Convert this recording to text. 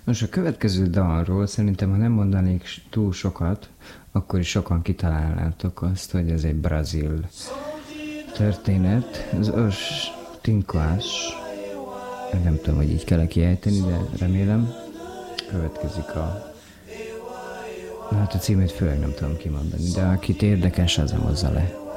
Most a következő dalról szerintem, ha nem mondanék túl sokat, akkor is sokan kitalálnátok azt, hogy ez egy brazil történet. Az Os Tinquás, nem tudom, hogy így kell kiejteni, de remélem. Következik a... Na hát a címét főleg nem tudom kimondani, de akit érdekes, az nem hozza le.